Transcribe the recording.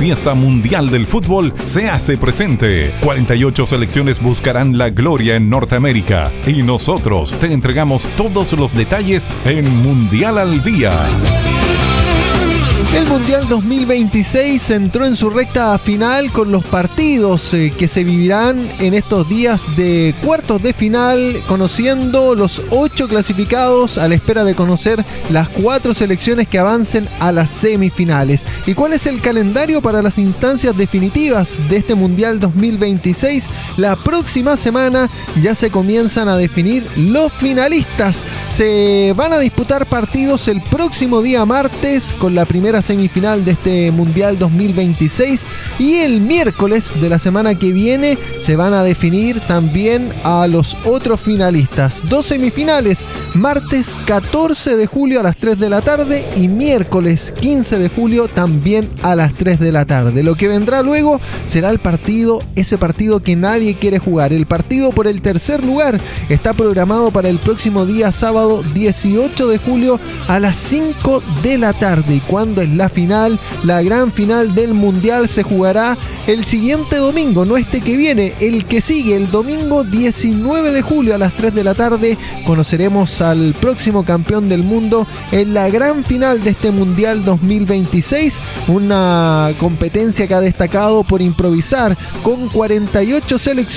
fiesta mundial del fútbol se hace presente. 48 selecciones buscarán la gloria en Norteamérica y nosotros te entregamos todos los detalles en Mundial al Día. El Mundial 2026 entró en su recta final con los partidos que se vivirán en estos días de cuartos de final, conociendo los 8 clasificados a la espera de conocer las 4 selecciones que avancen a las semifinales. ¿Y cuál es el calendario para las instancias definitivas de este Mundial 2026? La próxima semana ya se comienzan a definir los finalistas. Se van a disputar partidos el próximo día martes con la primera semifinal de este Mundial 2026 y el miércoles de la semana que viene se van a definir también a los otros finalistas. 2 semifinales, martes 14 de julio a las 3 de la tarde y miércoles 15 de julio también a las 3 de la tarde. Lo que vendrá luego será ese partido que nadie quiere jugar. El partido por el tercer lugar está programado para el próximo día sábado 18 de julio a las 5 de la tarde. ¿Y cuándo es la final? La gran final del Mundial se jugará el siguiente domingo, no este que viene, el que sigue, el domingo 19 de julio a las 3 de la tarde. Conoceremos al próximo campeón del mundo en la gran final de este Mundial 2026, una competencia que ha destacado por improvisar con 48 selecciones